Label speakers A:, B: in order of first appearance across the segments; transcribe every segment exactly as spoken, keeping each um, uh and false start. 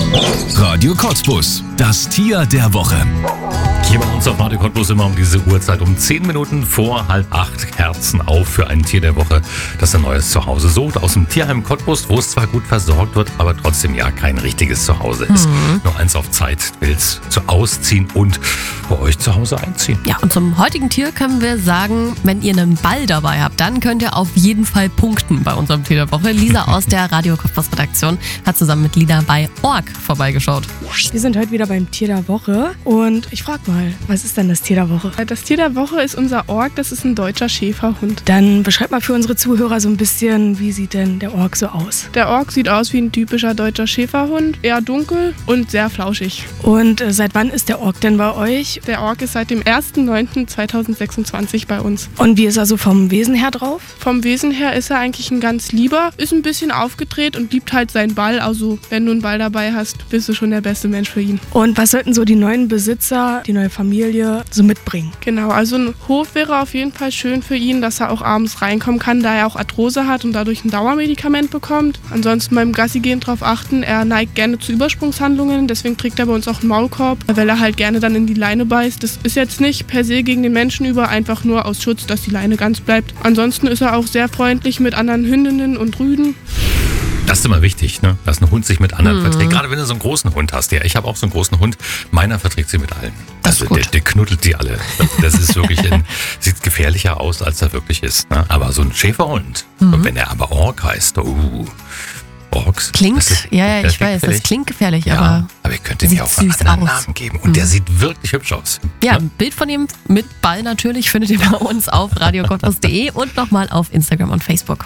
A: Radio Cottbus, das Tier der Woche.
B: Hier bei uns auf Radio Cottbus immer um diese Uhrzeit um zehn Minuten vor halb acht Herzen auf für ein Tier der Woche, das ein neues Zuhause sucht. Aus dem Tierheim Cottbus, wo es zwar gut versorgt wird, aber trotzdem ja kein richtiges Zuhause ist. Mhm. Nur eins auf Zeit will es zu ausziehen und bei euch zu Hause einziehen.
C: Ja, und zum heutigen Tier können wir sagen, wenn ihr einen Ball dabei habt, dann könnt ihr auf jeden Fall punkten bei unserem Tier der Woche. Lisa aus der Radio Cottbus Redaktion hat zusammen mit Lina bei Ork vorbeigeschaut.
D: Wir sind heute wieder beim Tier der Woche und ich frage mal, was ist denn das Tier der Woche?
E: Das Tier der Woche ist unser Ork, das ist ein deutscher Schäferhund.
D: Dann beschreib mal für unsere Zuhörer so ein bisschen, wie sieht denn der Ork so aus?
E: Der Ork sieht aus wie ein typischer deutscher Schäferhund, eher dunkel und sehr flauschig.
D: Und äh, seit wann ist der Ork denn bei euch?
E: Der Ork ist seit dem ersten neunten zweitausendsechsundzwanzig bei uns.
D: Und wie ist er so vom Wesen her drauf?
E: Vom Wesen her ist er eigentlich ein ganz lieber, ist ein bisschen aufgedreht und liebt halt seinen Ball. Also wenn du einen Ball dabei hast, bist du schon der beste Mensch für ihn.
D: Und was sollten so die neuen Besitzer, die neue Familie so mitbringen?
E: Genau, also ein Hof wäre auf jeden Fall schön für ihn, dass er auch abends reinkommen kann, da er auch Arthrose hat und dadurch ein Dauermedikament bekommt. Ansonsten beim Gassi gehen darauf achten, er neigt gerne zu Übersprungshandlungen, deswegen trägt er bei uns auch einen Maulkorb, weil er halt gerne dann in die Leine beißt. Das ist jetzt nicht per se gegen den Menschen über, einfach nur aus Schutz, dass die Leine ganz bleibt. Ansonsten ist er auch sehr freundlich mit anderen Hündinnen und Rüden.
B: Das ist immer wichtig, ne? Dass ein Hund sich mit anderen
C: mhm.
B: verträgt. Gerade wenn du so einen großen Hund hast. Ja, ich habe auch so einen großen Hund. Meiner verträgt sie mit allen.
C: Das
B: Also der, der knuddelt sie alle. Das, das ist wirklich ein, sieht gefährlicher aus, als er wirklich ist. Ne? Aber so ein Schäferhund, mhm. und wenn er aber Ork heißt, uh, Orks.
C: Klingt,
B: ist,
C: ja, ja, ich weiß,
B: gefährlich.
C: das klingt gefährlich,
B: Ja,
C: aber
B: aber ihr könnt ihm ja auch einen
C: süß
B: anderen
C: aus.
B: Namen geben. Und
C: Mhm.
B: der sieht wirklich hübsch aus.
C: ja, ein Bild von ihm mit Ball natürlich findet ihr bei uns auf radio cottbus punkt de und nochmal auf Instagram und Facebook.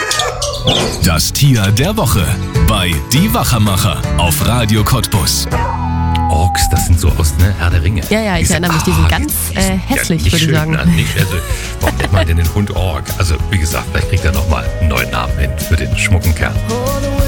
A: Das Tier der Woche bei Die Wachermacher auf Radio Cottbus.
B: Orks, das sind so aus, ne, Herr der Ringe.
C: Ja, ja, ich
B: Die sind-
C: erinnere mich, die sind
B: ah,
C: ganz
B: die
C: äh,
B: sind
C: hässlich,
B: ja, nicht
C: würde ich
B: schön,
C: sagen.
B: ne? Nicht, also, warum nennt man denn den Hund Ork? Also, wie gesagt,